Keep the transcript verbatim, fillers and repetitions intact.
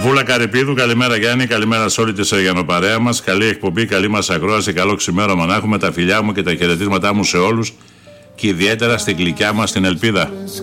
Βούλα Καρυπίδου, καλημέρα Γιάννη, καλημέρα σε όλη τη Σεργιανοπαρέα μας. Καλή εκπομπή, καλή μας ακρόαση, καλό ξημέρωμα να έχουμε. Τα φιλιά μου και τα χαιρετίσματά μου σε όλους και ιδιαίτερα στην γλυκιά μας την Ελπίδα.